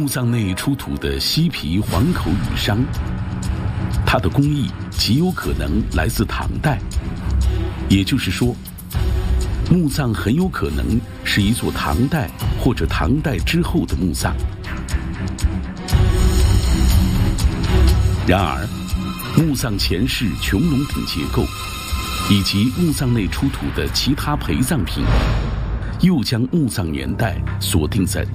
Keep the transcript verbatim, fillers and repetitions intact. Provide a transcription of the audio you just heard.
葬内出土的西皮黄口羽觞，它的工艺极有可能来自唐代，也就是说，墓葬很有可能是一座唐代或者唐代之后的墓葬。然而，墓葬前室穹窿顶结构，以及墓葬内出土的其他陪葬品，又将墓葬年代锁定在